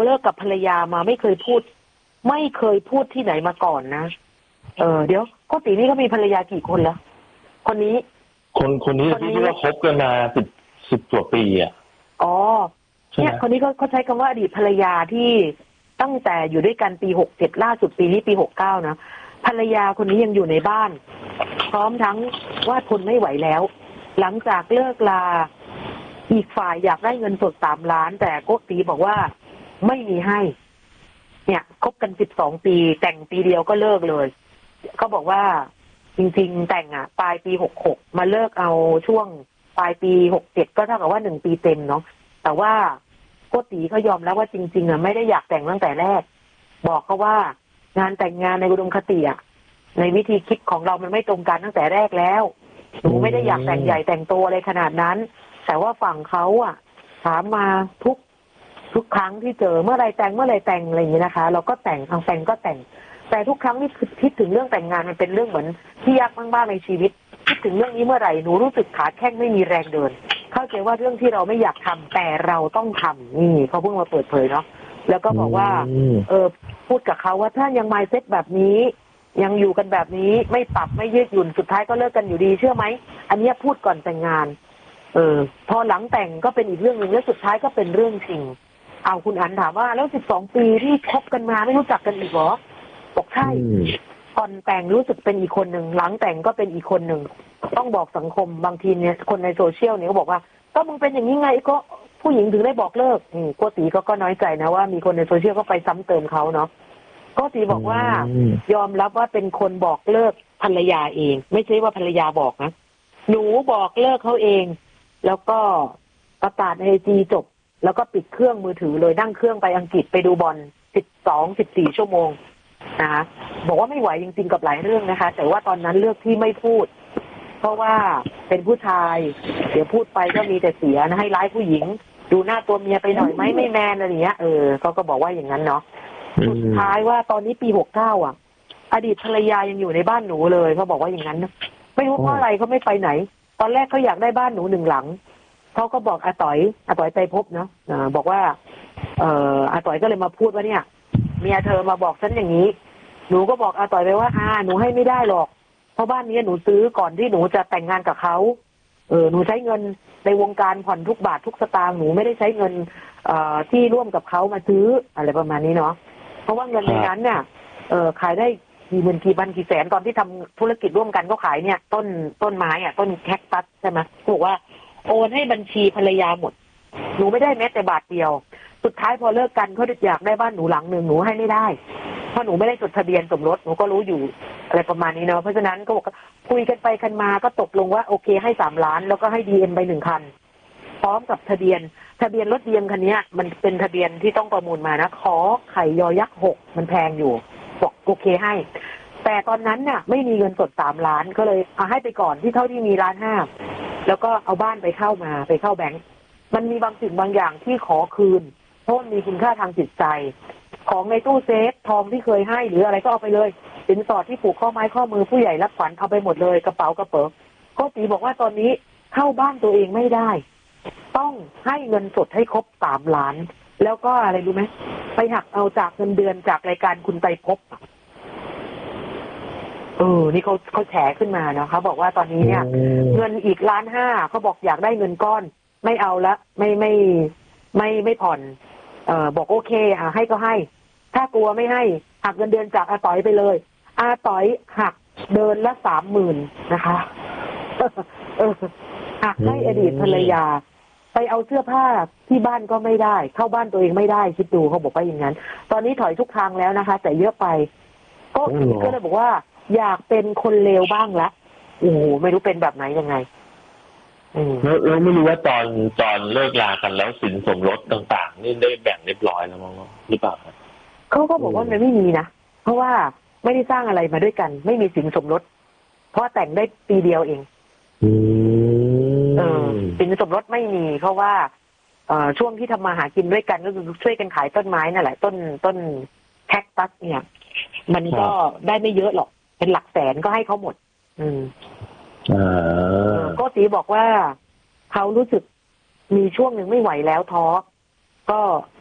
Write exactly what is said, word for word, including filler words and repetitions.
เลิกกับภรรยามาไม่เคยพูดไม่เคยพูดที่ไหนมาก่อนนะเออเดี๋ยวโกตินี่เขามีภรรยากี่คนแล้วคนนี้คนคนนี้ที่ว่าคบกันมาสิบสิบกว่าปีอ่ะอ๋อเนี่ยคนนี้เขาเขาใช้คำว่าอดีตภรรยาที่ตั้งแต่อยู่ด้วยกันปีหกเจ็ดล่าสุดปีนี้ปีหกเก้านะภรรยาคนนี้ยังอยู่ในบ้านพร้อมทั้งว่าทนไม่ไหวแล้วหลังจากเลิกลาอีกฝ่ายอยากได้เงินสดสามล้านแต่โกติบอกว่าไม่มีให้เนี่ยคบกันสิบสองปีแต่งปีเดียวก็เลิกเลยเขาบอกว่าจริงๆแต่งอ่ะปลายปีหกหกมาเลิกเอาช่วงปลายปีหกเจ็ดก็เท่ากับว่าหนึ่งปีเต็มเนาะแต่ว่าโกติเขายอมแล้วว่าจริงๆอ่ะไม่ได้อยากแต่งตั้งแต่แรกบอกเขาว่างานแต่งงานในอุดมคติอ่ะในวิธีคิดของเรามันไม่ตรงกันตั้งแต่แรกแล้วหนูไม่ได้อยากแต่งใหญ่แต่งโตอะไรขนาดนั้นแต่ว่าฝั่งเขาอ่ะถามมาทุกทุกครั้งที่เจอเมื่อไรแต่งเมื่อไรแต่งอะไรอย่างนี้นะคะเราก็แต่งทางแต่งก็แต่งแต่ทุกครั้งที่คิดถึงเรื่องแต่งงานมันเป็นเรื่องเหมือนที่ยากมากๆในชีวิตคิดถึงเรื่องนี้เมื่อไหร่หนูรู้สึกขาแข้งไม่มีแรงเดินเข้าใจว่าเรื่องที่เราไม่อยากทำแต่เราต้องทำนี่เขาเพิ่งมาเปิดเผยเนาะแล้วก็บอกว่าเออพูดกับเขาว่าถ้ายังมายเซ็ตแบบนี้ยังอยู่กันแบบนี้ไม่ปรับไม่ยืดหยุ่นสุดท้ายก็เลิกกันอยู่ดีเชื่อไหมอันนี้พูดก่อนแต่งงานเออพอหลังแต่งก็เป็นอีกเรื่องนึงแล้วสุดท้ายก็เป็นเรื่องจริงเอาคุณอันถามว่าแล้วสิบสองปีที่คบกันมาไม่รู้จักกันอีกเหรอบอกใช่ก่อนแต่งรู้สึกเป็นอีกคนหนึ่งหลังแต่งก็เป็นอีกคนหนึ่งต้องบอกสังคมบางทีเนี่ยคนในโซเชียลเนี่ยเขาบอกว่าก็มึงเป็นอย่างนี้ไงก็ผู้หญิงถึงได้บอกเลิกนี่โกติก็ก็น้อยใจนะว่ามีคนในโซเชียลก็ไปซ้ำเติมเขาเนาะโกติบอกว่ายอมรับว่าเป็นคนบอกเลิกภรรยาเองไม่ใช่ว่าภรรยาบอกนะหนูบอกเลิกเขาเองแล้วก็ประกาศในไอจีจบแล้วก็ปิดเครื่องมือถือเลยนั่งเครื่องไปอังกฤษไปดูบอลสิบสอง สิบสี่ชั่วโมงนะคะบอกว่าไม่ไหวจริงๆกับหลายเรื่องนะคะแต่ว่าตอนนั้นเลือกที่ไม่พูดเพราะว่าเป็นผู้ชายเดี๋ยวพูดไปก็มีแต่เสียนะให้ร้ายผู้หญิงดูหน้าตัวเมียไปหน่อยไหมไม่แมนอะไรอย่างเงี้ยเออเขาก็บอกว่าอย่างนั้นเนาะสุดท้ายว่าตอนนี้ปีหกเก้าอ่ะอดีตภรรยายังอยู่ในบ้านหนูเลยเขาบอกว่าอย่างนั้นไม่รู้เพราะอะไรเขาไม่ไปไหนตอนแรกเขาอยากได้บ้านหนูหนึ่งหลังเขาก็บอกอาต๋อยอาต๋อยใจพบเนาะบอกว่าเอ่ออาต๋อยก็เลยมาพูดว่าเนี่ยเมียเธอมาบอกฉันอย่างนี้หนูก็บอกอาต๋อยไปว่าอ่าหนูให้ไม่ได้หรอกเพราะบ้านนี้หนูซื้อก่อนที่หนูจะแต่งงานกับเขาเออหนูใช้เงินในวงการผ่อนทุกบาททุกสตางค์หนูไม่ได้ใช้เงินเอ่อที่ร่วมกับเขามาซื้ออะไรประมาณนี้เนาะเพราะว่าเงินในนั้นเนี่ยเออขายได้กี่หมื่นกี่พันกี่แสนตอนที่ทำธุรกิจร่วมกันก็ขายเนี่ยต้นต้นไม้อ่ะต้นแคคตัสใช่ไหมบอกว่าโอนให้บัญชีภรรยาหมดหนูไม่ได้แม้แต่บาทเดียวสุดท้ายพอเลิกกันเขาอยากได้บ้านหนูหลังหนึ่งหนูให้ไม่ได้เพราะหนูไม่ได้จดทะเบียนสมรสหนูก็รู้อยู่อะไรประมาณนี้เนาะเพราะฉะนั้นก็บอกคุยกันไปกันมาก็ตกลงว่าโอเคให้สามล้านแล้วก็ให้ดีเอ็มไปหนึ่งคันพร้อมกับทะเบียนทะเบียนรถดีเอ็มคันนี้มันเป็นทะเบียนที่ต้องประมูลมานะขอไข่ยอยักษ์หกมันแพงอยู่บอกโอเคให้แต่ตอนนั้นน่ะไม่มีเงินสดสามล้านก็เลยเอาให้ไปก่อนที่เท่าที่มีล้านห้าแล้วก็เอาบ้านไปเข้ามาไปเข้าแบงก์มันมีบางสิ่งบางอย่างที่ขอคืนเพราะมันมีคุณค่าทางจิตใจของในตู้เซฟทองที่เคยให้หรืออะไรก็เอาไปเลยสินสอดที่ผูกข้อไม้ข้อมือผู้ใหญ่รับขวัญเอาไปหมดเลยกระเป๋ากระเป๋าโกติบอกว่าตอนนี้เข้าบ้านตัวเองไม่ได้ต้องให้เงินสดให้ครบสามล้านแล้วก็อะไรรู้ไหมไปหักเอาจากเงินเดือนจากรายการคุณไตรภพเออนี่เขาเขาแฉขึ้นมาเนาะเขาบอกว่าตอนนี้เนี่ยเงินอีกล้านห้าเขาบอกอยากได้เงินก้อนไม่เอาละไม่ไม่ไม่ไม่ผ่อนเอ่อบอกโอเคอ่ะให้ก็ให้ถ้ากลัวไม่ให้หักเงินเดือนจากอาต๋อยไปเลยอาต๋อยหักเดือนละสามหมื่นนะคะเออหักให้อดีตภรรยาไปเอาเสื้อผ้าที่บ้านก็ไม่ได้เข้าบ้านตัวเองไม่ได้คิดดูเขาบอกว่าอย่างนั้นตอนนี้ถอยทุกทางแล้วนะคะแต่เยอะไปก็ก็เลยบอกว่าอยากเป็นคนเลวบ้างละโอ้โหไม่รู้เป็นแบบไหนยังไงแล้วเราไม่รู้ว่าตอนตอนเลิกลากันแล้วสินสมรสต่างๆนี่ได้แบ่งเรียบร้อยแล้วมั้งหรือเปล่าเขาก็บอกว่ามันไม่มีนะเพราะว่าไม่ได้สร้างอะไรมาด้วยกันไม่มีสินสมรสเพราะแต่งได้ปีเดียวเองเออสินสมรสไม่มีเพราะว่าเอ่อช่วงที่ทำมาหากินด้วยกันก็คือช่วยกันขายต้นไม้นั่นแหละต้นต้นแคคตัสเนี่ยมันก็ได้ไม่เยอะหรอกเป็นหลักแสนก็ให้เขาหมดอืมก็ตีบอกว่าเขารู้สึกมีช่วงหนึ่งไม่ไหวแล้วท้อก็